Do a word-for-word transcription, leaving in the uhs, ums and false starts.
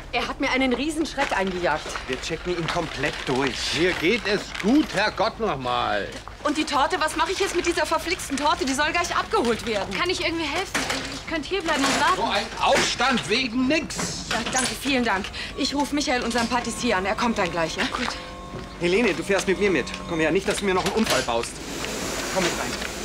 Er hat mir einen Riesenschreck eingejagt. Wir checken ihn komplett durch. Mir geht es gut, Herrgott noch mal. Und die Torte, was mache ich jetzt mit dieser verflixten Torte? Die soll gleich abgeholt werden. Kann ich irgendwie helfen? Ich könnte hierbleiben und warten. So ein Aufstand wegen nix. Ja, danke, vielen Dank. Ich rufe Michael, unseren Patissier, an. Er kommt dann gleich, ja? Gut. Helene, du fährst mit mir mit. Komm her, nicht, dass du mir noch einen Unfall baust. Komm mit rein.